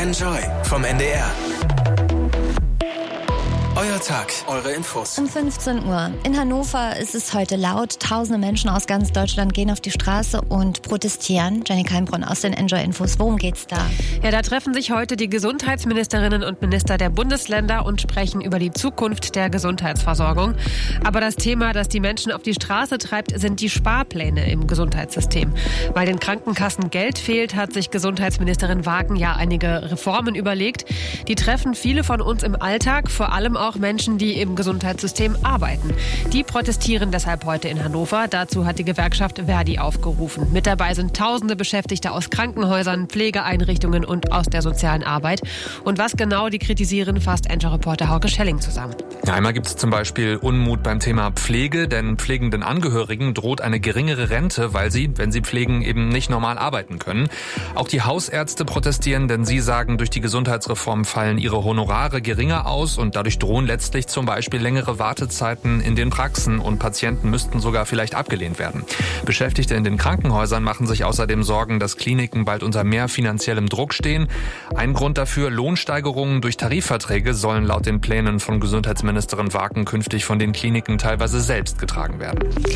Enjoy vom NDR. Euer Tag, eure Infos. Um 15 Uhr. In Hannover ist es heute laut. Tausende Menschen aus ganz Deutschland gehen auf die Straße und protestieren. Jenny Keimbrunn aus den Enjoy-Infos. Worum geht's da? Ja, da treffen sich heute die Gesundheitsministerinnen und Minister der Bundesländer und sprechen über die Zukunft der Gesundheitsversorgung. Aber das Thema, das die Menschen auf die Straße treibt, sind die Sparpläne im Gesundheitssystem. Weil den Krankenkassen Geld fehlt, hat sich Gesundheitsministerin Wagen ja einige Reformen überlegt. Die treffen viele von uns im Alltag, vor allem auch Menschen, die im Gesundheitssystem arbeiten. Die protestieren deshalb heute in Hannover. Dazu hat die Gewerkschaft Verdi aufgerufen. Mit dabei sind tausende Beschäftigte aus Krankenhäusern, Pflegeeinrichtungen und aus der sozialen Arbeit. Und was genau die kritisieren, fasst Enjoy-Reporter Hauke Schelling zusammen. Ja, einmal gibt es zum Beispiel Unmut beim Thema Pflege, denn pflegenden Angehörigen droht eine geringere Rente, weil sie, wenn sie pflegen, eben nicht normal arbeiten können. Auch die Hausärzte protestieren, denn sie sagen, durch die Gesundheitsreform fallen ihre Honorare geringer aus und dadurch drohen letztlich zum Beispiel längere Wartezeiten in den Praxen und Patienten müssten sogar vielleicht abgelehnt werden. Beschäftigte in den Krankenhäusern machen sich außerdem Sorgen, dass Kliniken bald unter mehr finanziellem Druck stehen. Ein Grund dafür, Lohnsteigerungen durch Tarifverträge sollen laut den Plänen von Gesundheitsministerin Wagen künftig von den Kliniken teilweise selbst getragen werden.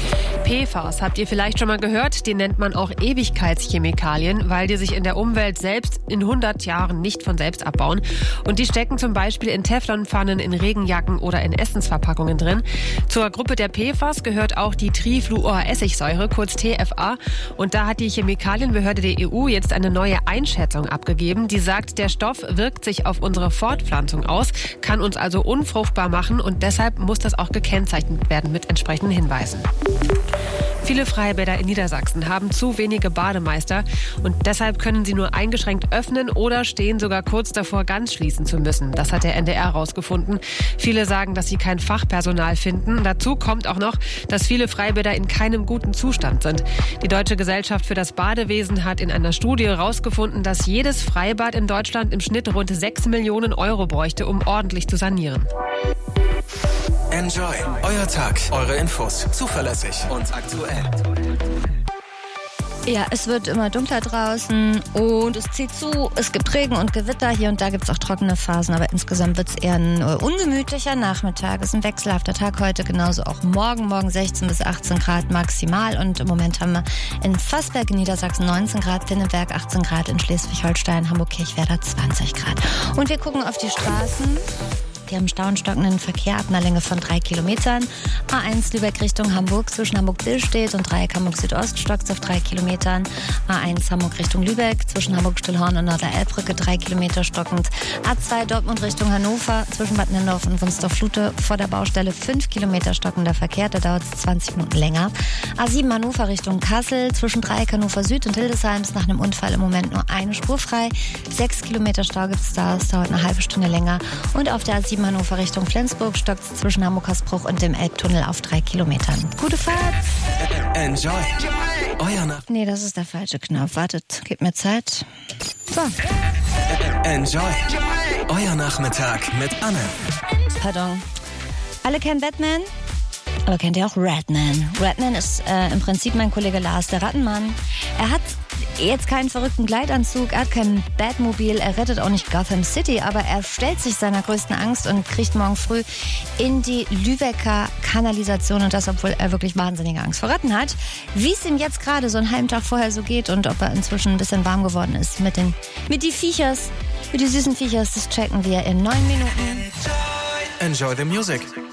PFAS habt ihr vielleicht schon mal gehört, die nennt man auch Ewigkeitschemikalien, weil die sich in der Umwelt selbst in 100 Jahren nicht von selbst abbauen. Und die stecken zum Beispiel in Teflonpfannen, in Regenjacken oder in Essensverpackungen drin. Zur Gruppe der PFAS gehört auch die Trifluoressigsäure, kurz TFA. Und da hat die Chemikalienbehörde der EU jetzt eine neue Einschätzung abgegeben. Die sagt, der Stoff wirkt sich auf unsere Fortpflanzung aus, kann uns also unfruchtbar machen und deshalb muss das auch gekennzeichnet werden mit entsprechenden Hinweisen. Viele Freibäder in Niedersachsen haben zu wenige Bademeister und deshalb können sie nur eingeschränkt öffnen oder stehen sogar kurz davor, ganz schließen zu müssen. Das hat der NDR herausgefunden. Viele sagen, dass sie kein Fachpersonal finden. Dazu kommt auch noch, dass viele Freibäder in keinem guten Zustand sind. Die Deutsche Gesellschaft für das Badewesen hat in einer Studie herausgefunden, dass jedes Freibad in Deutschland im Schnitt rund 6 Millionen Euro bräuchte, um ordentlich zu sanieren. Enjoy, euer Tag, eure Infos, zuverlässig und aktuell. Ja, es wird immer dunkler draußen und es zieht zu. Es gibt Regen und Gewitter. Hier und da gibt es auch trockene Phasen, aber insgesamt wird es eher ein ungemütlicher Nachmittag. Es ist ein wechselhafter Tag heute, genauso auch morgen. Morgen 16 bis 18 Grad maximal und im Moment haben wir in Fassberg in Niedersachsen 19 Grad, Pinneberg 18 Grad, in Schleswig-Holstein, Hamburg-Kirchwerder 20 Grad. Und wir gucken auf die Straßen. Die haben Stau und stockenden Verkehr ab einer Länge von 3 Kilometern. A1 Lübeck Richtung Hamburg zwischen Hamburg-Billstedt und Dreieck Hamburg-Südost stockt auf 3 Kilometern. A1 Hamburg Richtung Lübeck zwischen Hamburg-Stillhorn und Norder-Elbbrücke 3 Kilometer stockend. A2 Dortmund Richtung Hannover zwischen Bad Nennendorf und Wunstorf-Flute vor der Baustelle 5 Kilometer stockender Verkehr. Da dauert es 20 Minuten länger. A7 Hannover Richtung Kassel zwischen Dreieck Hannover Süd und Hildesheim ist nach einem Unfall im Moment nur eine Spur frei. 6 Kilometer Stau gibt es da. Es dauert eine halbe Stunde länger. Und auf der A7 Hannover Richtung Flensburg stockt es zwischen Hamburg-Haßbruch und dem Elbtunnel auf 3 Kilometern. Gute Fahrt! Enjoy, euer Nacht. Nee, das ist der falsche Knopf. Wartet, gebt mir Zeit. So. Enjoy, euer Nachmittag mit Anne. Pardon. Alle kennen Batman? Aber kennt ihr auch Ratman? Ratman ist im Prinzip mein Kollege Lars, der Rattenmann. Er hat jetzt keinen verrückten Gleitanzug, er hat kein Batmobil, er rettet auch nicht Gotham City, aber er stellt sich seiner größten Angst und kriegt morgen früh in die Lübecker Kanalisation und das, obwohl er wirklich wahnsinnige Angst vor Ratten hat. Wie es ihm jetzt gerade so einen halben Tag vorher so geht und ob er inzwischen ein bisschen warm geworden ist mit die Viechers, mit die süßen Viechers, das checken wir in 9 Minuten. Enjoy the music.